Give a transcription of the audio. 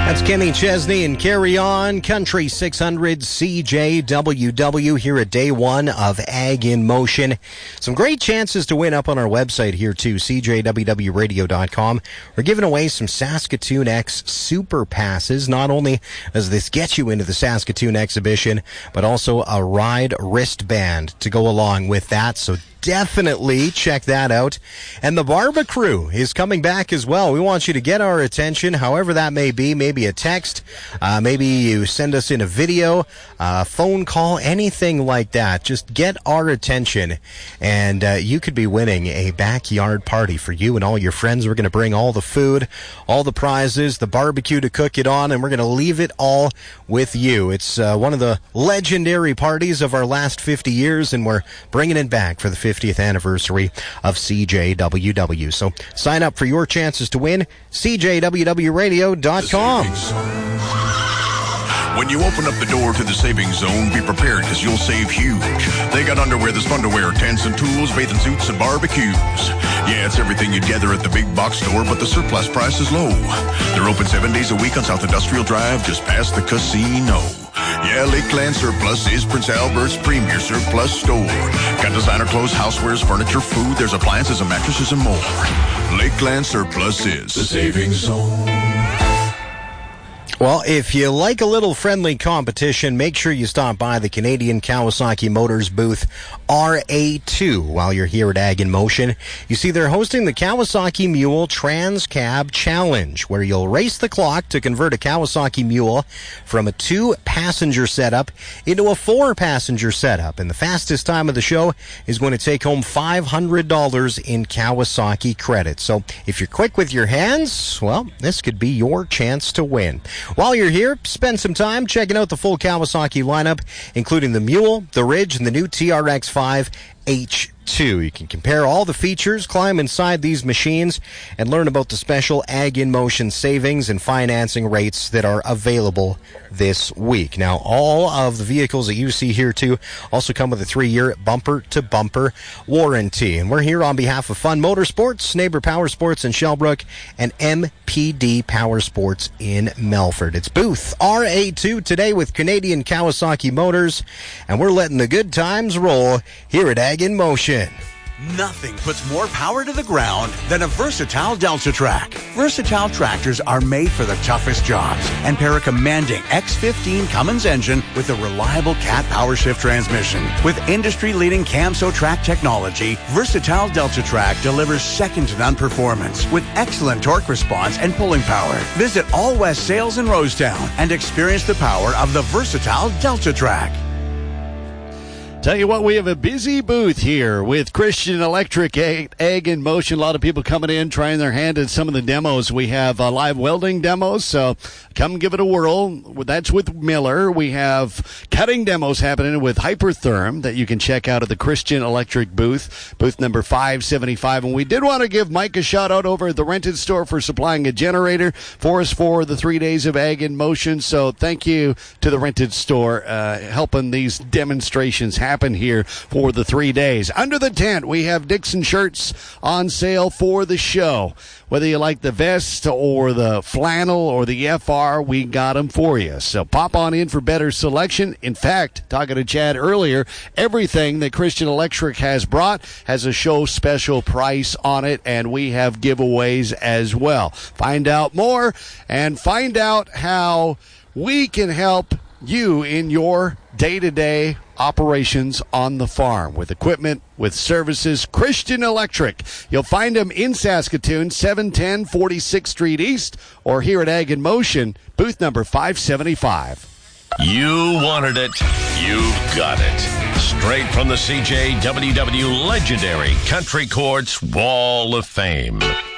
That's Kenny Chesney and Carry On, Country 600 CJWW here at day one of Ag in Motion. Some great chances to win up on our website here too, CJWWradio.com. We're giving away some Saskatoon X Super Passes. Not only does this get you into the Saskatoon exhibition, but also a ride wristband to go along with that. So definitely check that out. And the Barbecrew is coming back as well. We want you to get our attention, however that may be. Maybe a text, maybe you send us in a video, phone call, anything like that. Just get our attention, and you could be winning a backyard party for you and all your friends. We're going to bring all the food, all the prizes, the barbecue to cook it on, and we're going to leave it all with you. It's one of the legendary parties of our last 50 years, and we're bringing it back for the 50th anniversary of CJWW. So sign up for your chances to win, CJWWradio.com. When you open up the door to the Savings Zone, be prepared because you'll save huge. They got underwear that's fun to wear, tents and tools, bathing suits and barbecues. Yeah, it's everything you'd gather at the big box store, but the surplus price is low. They're open 7 days a week on South Industrial Drive, just past the casino. Yeah, Lakeland Surplus is Prince Albert's premier surplus store. Got designer clothes, housewares, furniture, food, there's appliances and mattresses and more. Lakeland Surplus is the Savings Zone. Well, if you like a little friendly competition, make sure you stop by the Canadian Kawasaki Motors booth RA2 while you're here at Ag in Motion. You see, they're hosting the Kawasaki Mule Trans Cab Challenge, where you'll race the clock to convert a Kawasaki Mule from a 2-passenger setup into a 4-passenger setup. And the fastest time of the show is going to take home $500 in Kawasaki credit. So if you're quick with your hands, well, this could be your chance to win. While you're here, spend some time checking out the full Kawasaki lineup, including the Mule, the Ridge, and the new TRX-5 H2. You can compare all the features, climb inside these machines, and learn about the special Ag in Motion savings and financing rates that are available this week. Now, all of the vehicles that you see here, too, also come with a 3-year bumper-to-bumper warranty. And we're here on behalf of Fun Motorsports, Neighbor Power Sports in Shellbrook, and MPD Power Sports in Melford. It's booth RA2 today with Canadian Kawasaki Motors, and we're letting the good times roll here at Ag in Motion. Nothing puts more power to the ground than a Versatile Delta-Trac. Versatile tractors are made for the toughest jobs and pair a commanding X15 Cummins engine with a reliable Cat Power Shift transmission. With industry-leading Camso-Trac technology, Versatile Delta-Trac delivers second-to-none performance with excellent torque response and pulling power. Visit All West Sales in Rosetown and experience the power of the Versatile Delta-Trac. Tell you what, we have a busy booth here with Christian Electric Ag in Motion. A lot of people coming in, trying their hand at some of the demos. We have live welding demos, so come give it a whirl. That's with Miller. We have cutting demos happening with Hypertherm that you can check out at the Christian Electric booth number 575. And we did want to give Mike a shout-out over at the Rented Store for supplying a generator for us for the 3 days of Ag in Motion. So thank you to the Rented Store helping these demonstrations happen here for the 3 days. Under the tent, we have Dixon shirts on sale for the show. Whether you like the vest or the flannel or the FR, we got them for you. So pop on in for better selection. In fact, talking to Chad earlier, everything that Christian Electric has brought has a show special price on it, and we have giveaways as well. Find out more and find out how we can help you in your day-to-day operations on the farm with equipment, with services. Christian Electric. You'll find them in Saskatoon, 710 46th Street East, or here at Ag in Motion, booth number 575. You wanted it. You've got it. Straight from the CJWW legendary Country Courts Wall of Fame.